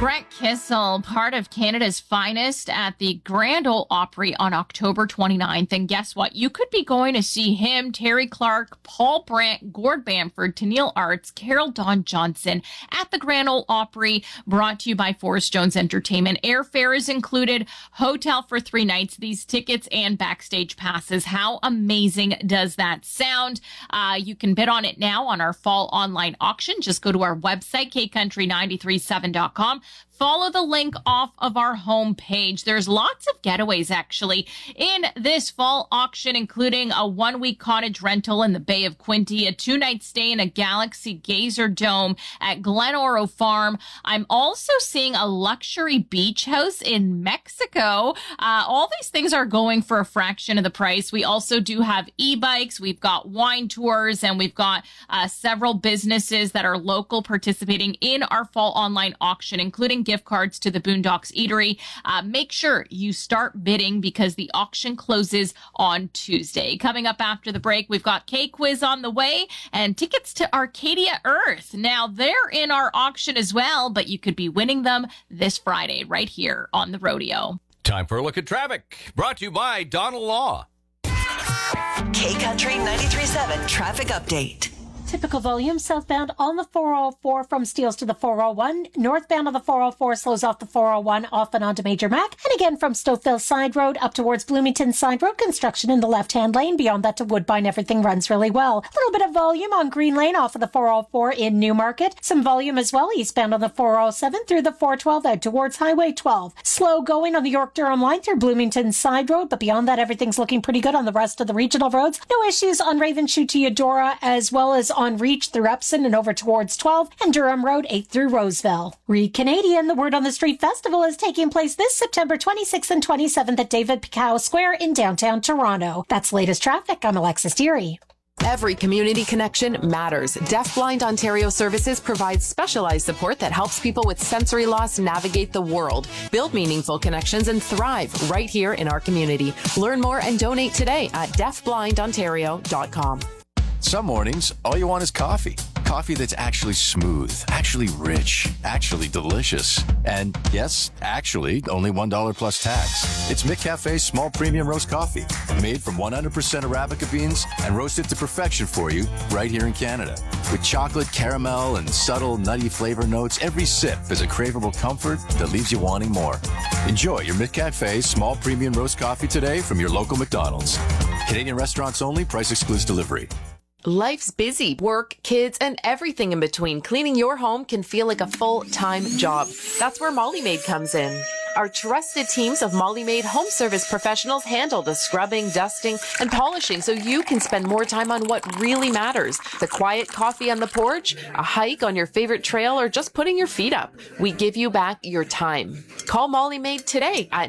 Brent Kissel, part of Canada's finest at the Grand Ole Opry on October 29th. And guess what? You could be going to see him, Terry Clark, Paul Brandt, Gord Bamford, Tennille Arts, Carol Dawn Johnson at the Grand Ole Opry, brought to you by Forrest Jones Entertainment. Airfare is included, hotel for 3 nights, these tickets and backstage passes. How amazing does that sound? You can bid on it now on our fall online auction. Just go to our website, kcountry937.com. Follow the link off of our homepage. There's lots of getaways, actually, in this fall auction, including a 1-week cottage rental in the Bay of Quinte, a 2-night stay in a Galaxy Gazer Dome at Glen Oro Farm. I'm also seeing a luxury beach house in Mexico. All these things are going for a fraction of the price. We also do have e-bikes. We've got wine tours, and we've got several businesses that are local participating in our fall online auction, including gift cards to the Boondocks Eatery. Make sure you start bidding because the auction closes on Tuesday. Coming up after the break, we've got K-Quiz on the way and tickets to Arcadia Earth. Now, they're in our auction as well, but you could be winning them this Friday right here on the rodeo. Time for a look at traffic, brought to you by Donald Law. K-Country 93.7 Traffic Update. Typical volume southbound on the 404 from Steeles to the 401. Northbound on the 404 slows off the 401 off and onto Major Mac. And again from Stouffville Side Road up towards Bloomington Side Road. Construction in the left-hand lane. Beyond that to Woodbine, everything runs really well. A little bit of volume on Green Lane off of the 404 in Newmarket. Some volume as well eastbound on the 407 through the 412 out towards Highway 12. Slow going on the York-Durham line through Bloomington Side Road. But beyond that, everything's looking pretty good on the rest of the regional roads. No issues on Ravenshoe to Eudora as well as on Reach through Epsom and over towards 12 and Durham Road 8 through Roseville. Read Canadian, the Word on the Street Festival is taking place this September 26th and 27th at David Picou Square in downtown Toronto. That's latest traffic. I'm Alexis Deary. Every community connection matters. Deafblind Ontario Services provides specialized support that helps people with sensory loss navigate the world, build meaningful connections, and thrive right here in our community. Learn more and donate today at deafblindontario.com. Some mornings, all you want is coffee. Coffee that's actually smooth, actually rich, actually delicious. And yes, actually, only $1 plus tax. It's McCafe's small premium roast coffee, made from 100% Arabica beans and roasted to perfection for you right here in Canada. With chocolate, caramel, and subtle nutty flavor notes, every sip is a craveable comfort that leaves you wanting more. Enjoy your McCafe small premium roast coffee today from your local McDonald's. Canadian restaurants only, price excludes delivery. Life's busy. Work, kids, and everything in between. Cleaning your home can feel like a full-time job. That's where Molly Maid comes in. Our trusted teams of Molly Maid home service professionals handle the scrubbing, dusting, and polishing so you can spend more time on what really matters. The quiet coffee on the porch, a hike on your favorite trail, or just putting your feet up. We give you back your time. Call Molly Maid today at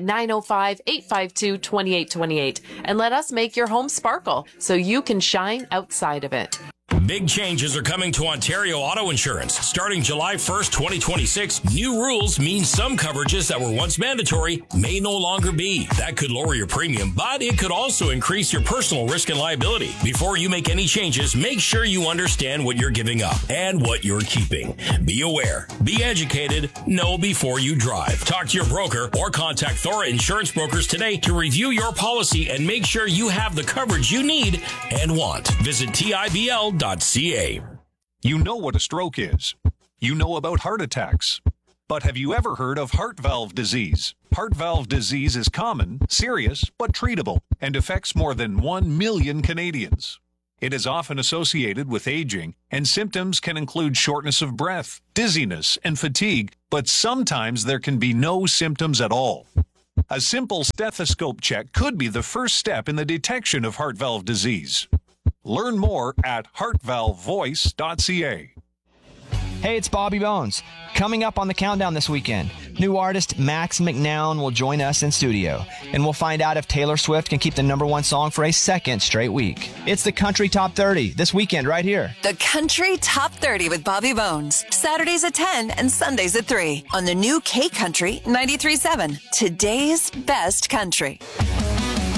905-852-2828 and let us make your home sparkle so you can shine outside of it. Big changes are coming to Ontario Auto Insurance. Starting July 1st, 2026, new rules mean some coverages that were once mandatory may no longer be. That could lower your premium, but it could also increase your personal risk and liability. Before you make any changes, make sure you understand what you're giving up and what you're keeping. Be aware, be educated, know before you drive. Talk to your broker or contact Thora Insurance Brokers today to review your policy and make sure you have the coverage you need and want. Visit TIBL.ca. You know what a stroke is. You know about heart attacks. But have you ever heard of heart valve disease? Heart valve disease is common, serious, but treatable, and affects more than 1 million Canadians. It is often associated with aging, and symptoms can include shortness of breath, dizziness, and fatigue, but sometimes there can be no symptoms at all. A simple stethoscope check could be the first step in the detection of heart valve disease. Learn more at heartvalvevoice.ca. Hey, it's Bobby Bones. Coming up on the countdown this weekend, new artist Max McNown will join us in studio, and we'll find out if Taylor Swift can keep the #1 song for a second straight week. It's the Country Top 30 this weekend right here. The Country Top 30 with Bobby Bones. Saturdays at 10 and Sundays at 3 on the new K Country 93.7. Today's best country.